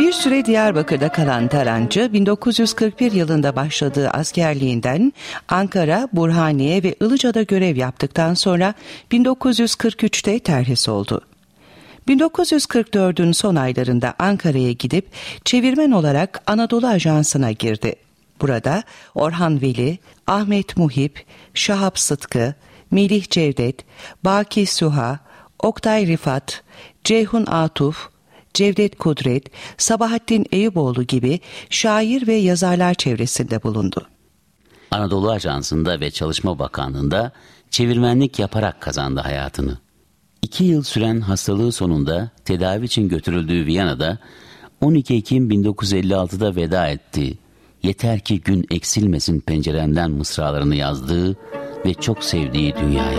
Bir süre Diyarbakır'da kalan Tarancı, 1941 yılında başladığı askerliğinden Ankara, Burhaniye ve Ilıca'da görev yaptıktan sonra 1943'te terhis oldu. 1944'ün son aylarında Ankara'ya gidip çevirmen olarak Anadolu Ajansı'na girdi. Burada Orhan Veli, Ahmet Muhip, Şahap Sıtkı, Melih Cevdet, Baki Suha, Oktay Rifat, Ceyhun Atuf, Cevdet Kudret, Sabahattin Eyüboğlu gibi şair ve yazarlar çevresinde bulundu. Anadolu Ajansı'nda ve Çalışma Bakanlığı'nda çevirmenlik yaparak kazandı hayatını. 2 yıl süren hastalığı sonunda tedavi için götürüldüğü Viyana'da 12 Ekim 1956'da veda ettiği, yeter ki gün eksilmesin pencerenden mısralarını yazdığı ve çok sevdiği dünyaya